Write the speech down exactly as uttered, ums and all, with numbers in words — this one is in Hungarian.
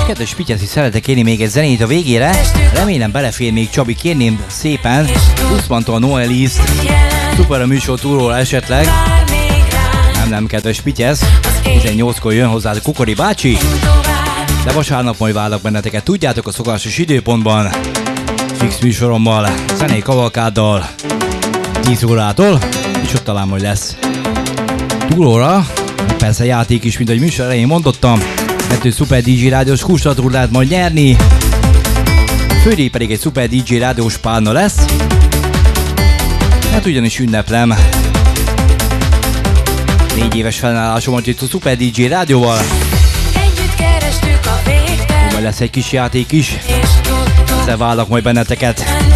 Kedves Pityeszi, szeretek kérni még egy zenét a végére. Remélem belefér még, Csabi, kérném szépen Huszmantól Noeliszt. Szuper a műsor túlról esetleg. Nem, nem, kedves Pityesz. tizennyolckor jön hozzá a Kukori bácsi. De vasárnap majd várlak benneteket. Tudjátok, a szokásos időpontban. Fix műsorommal, zenei kavalkáddal. tíz órától. És ott talán majd lesz túlóra. Persze játék is, mint ahogy műsor elején mondottam. Kettő szuper dé dzsé rádiós kúslatúr lehet majd nyerni. Fődíj pedig egy szuper dé dzsé rádiós párna lesz. Hát ugyanis ünneplem négy éves fennállásomat itt a szuper dé dzsé rádióval. Majd lesz egy kis játék is. Ezzel várlak majd benneteket.